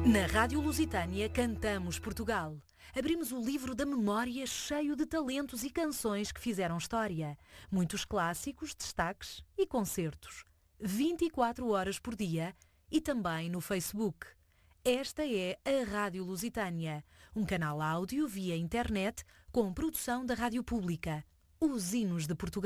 Na Rádio Lusitânia cantamos Portugal. Abrimos o livro da memória cheio de talentos e canções que fizeram história. Muitos clássicos, destaques e concertos. 24 horas por dia e também no Facebook. Esta é a Rádio Lusitânia, um canal áudio via internet com produção da Rádio Pública. Os hinos de Portugal.